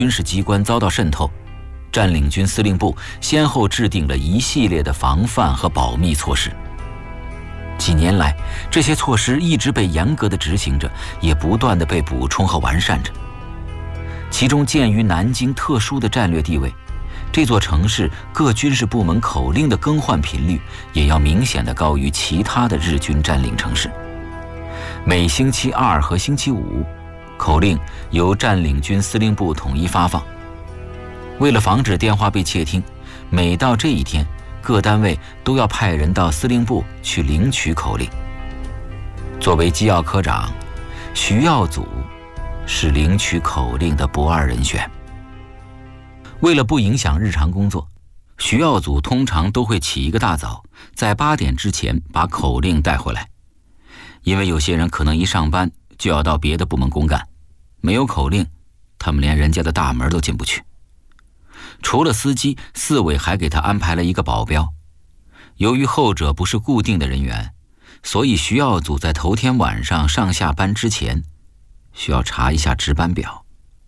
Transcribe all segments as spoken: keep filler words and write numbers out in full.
军事机关遭到渗透，占领军司令部先后制定了一系列的防范和保密措施。几年来，这些措施一直被严格的执行着，也不断的被补充和完善着。其中，鉴于南京特殊的战略地位，这座城市各军事部门口令的更换频率也要明显的高于其他的日军占领城市。每星期二和星期五，口令由占领军司令部统一发放。为了防止电话被窃听，每到这一天，各单位都要派人到司令部去领取口令。作为机要科长，徐耀祖是领取口令的不二人选。为了不影响日常工作，徐耀祖通常都会起一个大早，在八点之前把口令带回来。因为有些人可能一上班就要到别的部门公干，没有口令，他们连人家的大门都进不去。除了司机，四委还给他安排了一个保镖。由于后者不是固定的人员，所以徐耀祖在头天晚上上下班之前需要查一下值班表。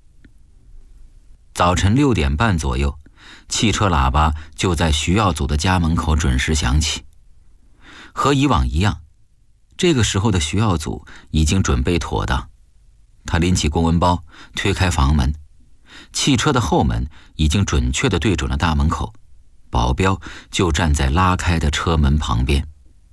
早晨六点半左右，汽车喇叭就在徐耀祖的家门口准时响起。和以往一样，这个时候的徐耀祖已经准备妥当。他拎起公文包，推开房门，汽车的后门已经准确地对准了大门口，保镖就站在拉开的车门旁边。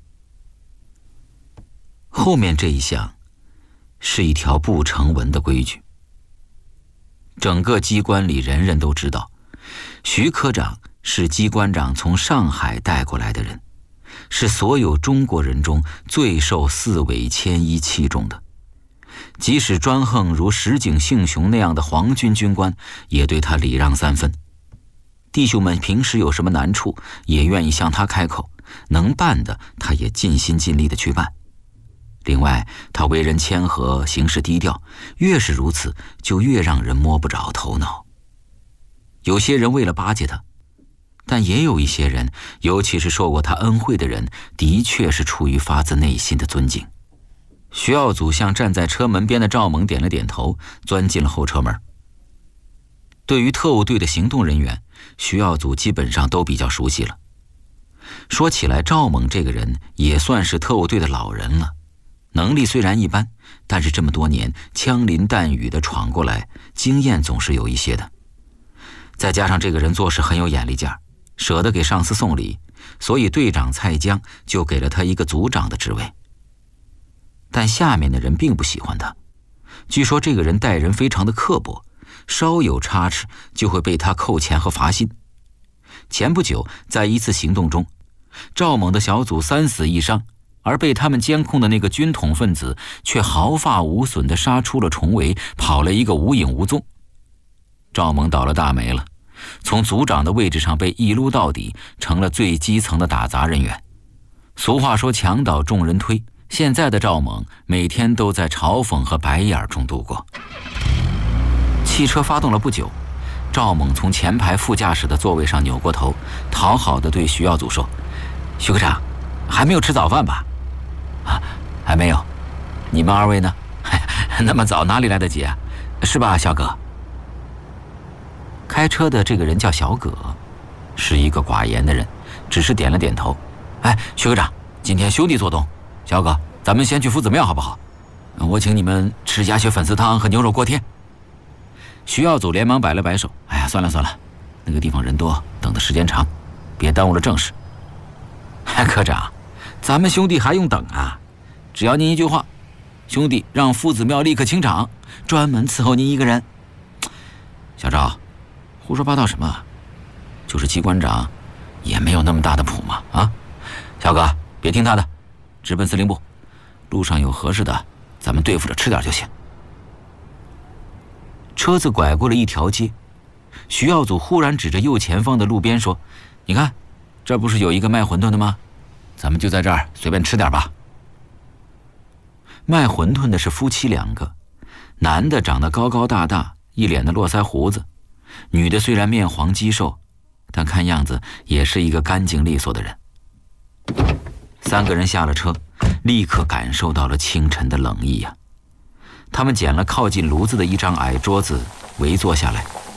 后面这一项是一条不成文的规矩，整个机关里人人都知道，徐科长是机关长从上海带过来的人，是所有中国人中最受四委牵依器重的。即使专横如石井幸雄那样的皇军军官，也对他礼让三分。弟兄们平时有什么难处，也愿意向他开口，能办的他也尽心尽力的去办。另外，他为人谦和，行事低调，越是如此，就越让人摸不着头脑。有些人为了巴结他，但也有一些人，尤其是受过他恩惠的人，的确是出于发自内心的尊敬。徐耀祖向站在车门边的赵猛点了点头，钻进了后车门。对于特务队的行动人员，徐耀祖基本上都比较熟悉了。说起来，赵猛这个人也算是特务队的老人了，能力虽然一般，但是这么多年枪林弹雨的闯过来，经验总是有一些的。再加上这个人做事很有眼力劲儿，舍得给上司送礼，所以队长蔡江就给了他一个组长的职位。但下面的人并不喜欢他，据说这个人待人非常的刻薄，稍有差池就会被他扣钱和罚薪。前不久，在一次行动中，赵猛的小组三死一伤，而被他们监控的那个军统分子却毫发无损地杀出了重围，跑了一个无影无踪。赵猛倒了大霉了，从组长的位置上被一撸到底，成了最基层的打杂人员。俗话说墙倒众人推，现在的赵猛每天都在嘲讽和白眼中度过。汽车发动了不久，赵猛从前排副驾驶的座位上扭过头，讨好地对徐耀祖说：“徐科长，还没有吃早饭吧？”“啊，还没有。你们二位呢？那么早哪里来得及啊？是吧，小葛？”开车的这个人叫小葛，是一个寡言的人，只是点了点头。“哎，徐科长，今天兄弟做东，小葛，咱们先去夫子庙好不好？我请你们吃鸭血粉丝汤和牛肉锅贴。”徐耀祖连忙摆了摆手：“哎呀，算了算了，那个地方人多，等的时间长，别耽误了正事。”“哎，科长，咱们兄弟还用等啊？只要您一句话，兄弟让夫子庙立刻清场，专门伺候您一个人。”“小赵，胡说八道什么？就是机关长，也没有那么大的谱嘛！啊，小葛，别听他的，直奔司令部，路上有合适的，咱们对付着吃点就行。”车子拐过了一条街，徐耀祖忽然指着右前方的路边说：“你看，这不是有一个卖馄饨的吗？咱们就在这儿随便吃点吧。”卖馄饨的是夫妻两个，男的长得高高大大，一脸的络腮胡子，女的虽然面黄肌瘦，但看样子也是一个干净利索的人。三个人下了车，立刻感受到了清晨的冷意呀、啊。他们捡了靠近炉子的一张矮桌子，围坐下来，